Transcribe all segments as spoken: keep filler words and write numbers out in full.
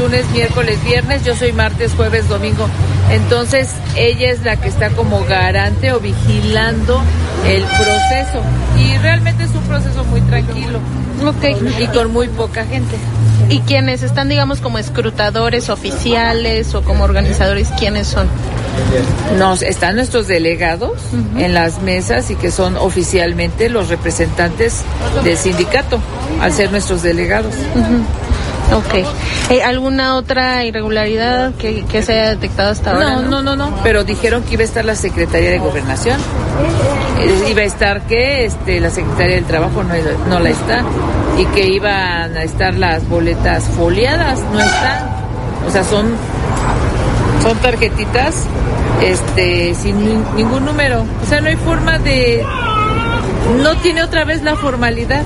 lunes, miércoles, viernes, yo soy martes, jueves, domingo. Entonces, ella es la que está como garante o vigilando el proceso. Y realmente es un proceso muy tranquilo. Okay. Y con muy poca gente. ¿Y quienes están, digamos, como escrutadores oficiales o como organizadores, quiénes son? Nos están nuestros delegados uh-huh. en las mesas y que son oficialmente los representantes del sindicato, al ser nuestros delegados. Uh-huh. Ok. ¿Eh, ¿Alguna otra irregularidad que, que se haya detectado hasta ahora? No, no, no, no, pero dijeron que iba a estar la Secretaría de Gobernación. Eh, iba a estar que este, la Secretaría del Trabajo no, no la está, y que iban a estar las boletas foliadas, no están. O sea, son, son tarjetitas este, sin ni, ningún número. O sea, no hay forma de... No tiene otra vez la formalidad.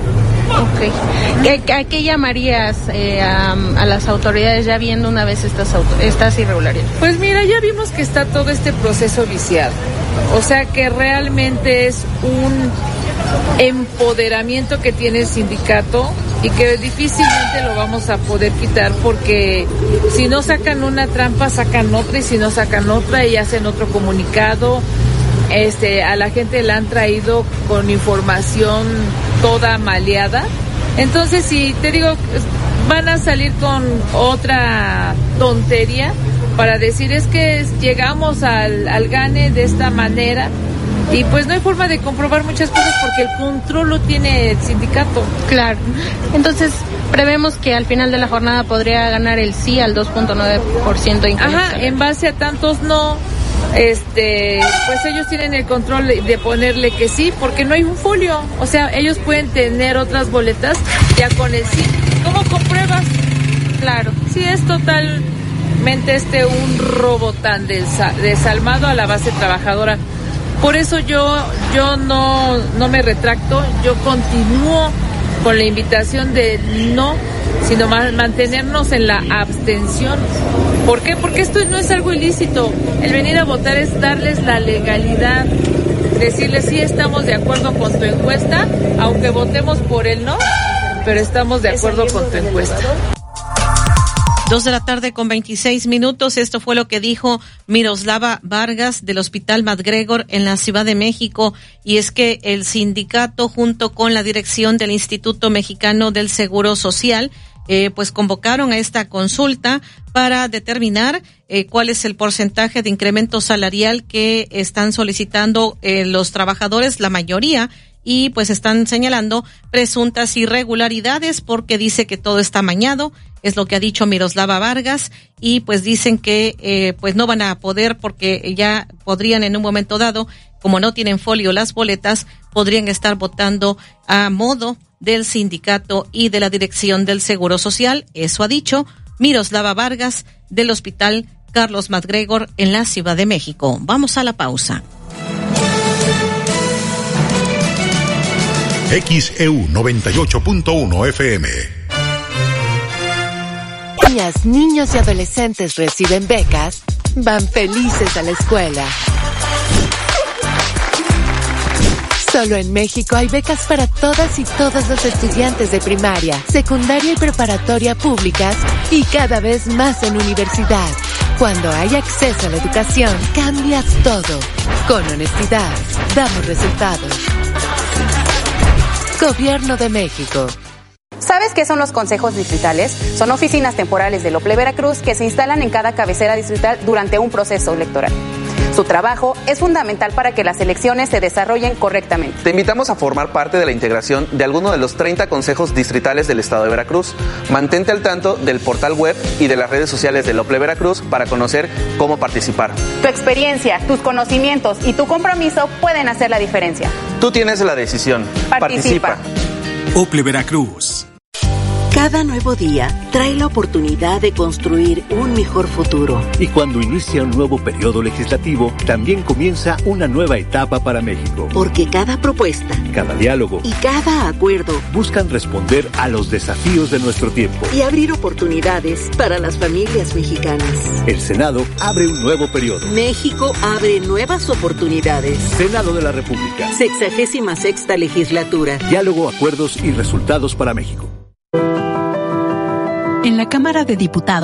Ok. ¿A qué llamarías eh, a, a las autoridades ya viendo una vez estas auto- estas irregularidades? Pues mira, ya vimos que está todo este proceso viciado. O sea que realmente es un empoderamiento que tiene el sindicato y que difícilmente lo vamos a poder quitar, porque si no sacan una trampa, sacan otra, y si no sacan otra y hacen otro comunicado. Este, a la gente la han traído con información toda maleada. Entonces, si te digo, van a salir con otra tontería para decir es que llegamos al, al gane de esta manera, y pues no hay forma de comprobar muchas cosas porque el control lo tiene el sindicato. Claro. Entonces, prevemos que al final de la jornada podría ganar el sí al dos punto nueve por ciento. Ajá, en base a tantos no. Este, pues ellos tienen el control de ponerle que sí, porque no hay un folio. O sea, ellos pueden tener otras boletas ya con el sí. ¿Cómo compruebas? Claro. Sí, es totalmente este un robo tan desa- desalmado a la base trabajadora. Por eso yo, yo no, no me retracto, yo continúo con la invitación de no, sino más mantenernos en la abstención. ¿Por qué? Porque esto no es algo ilícito. El venir a votar es darles la legalidad, decirles sí estamos de acuerdo con tu encuesta, aunque votemos por el no, pero estamos de acuerdo con tu encuesta. Dos de la tarde con veintiséis minutos. Esto fue lo que dijo Miroslava Vargas del Hospital MacGregor en la Ciudad de México. Y es que el sindicato, junto con la dirección del Instituto Mexicano del Seguro Social, eh, pues convocaron a esta consulta para determinar eh, cuál es el porcentaje de incremento salarial que están solicitando eh, los trabajadores, la mayoría, y pues están señalando presuntas irregularidades porque dice que todo está amañado, es lo que ha dicho Miroslava Vargas, y pues dicen que eh, pues no van a poder porque ya podrían en un momento dado, como no tienen folio las boletas, podrían estar votando a modo del sindicato y de la dirección del Seguro Social. Eso ha dicho Miroslava Vargas del Hospital Carlos MacGregor en la Ciudad de México. Vamos a la pausa. X E U noventa y ocho punto uno F M. Niñas, niños y adolescentes reciben becas, van felices a la escuela. Solo en México hay becas para todas y todos los estudiantes de primaria, secundaria y preparatoria públicas, y cada vez más en universidad. Cuando hay acceso a la educación, cambia todo. Con honestidad, damos resultados. Gobierno de México. ¿Sabes qué son los consejos distritales? Son oficinas temporales del Ople Veracruz que se instalan en cada cabecera distrital durante un proceso electoral. Su trabajo es fundamental para que las elecciones se desarrollen correctamente. Te invitamos a formar parte de la integración de alguno de los treinta consejos distritales del estado de Veracruz. Mantente al tanto del portal web y de las redes sociales del Ople Veracruz para conocer cómo participar. Tu experiencia, tus conocimientos y tu compromiso pueden hacer la diferencia. Tú tienes la decisión. Participa. Participa. Ople Veracruz. Cada nuevo día trae la oportunidad de construir un mejor futuro. Y cuando inicia un nuevo periodo legislativo, también comienza una nueva etapa para México. Porque cada propuesta, cada diálogo y cada acuerdo buscan responder a los desafíos de nuestro tiempo y abrir oportunidades para las familias mexicanas. El Senado abre un nuevo periodo. México abre nuevas oportunidades. Senado de la República. Sexagésima sexta legislatura. Diálogo, acuerdos y resultados para México. En la Cámara de Diputados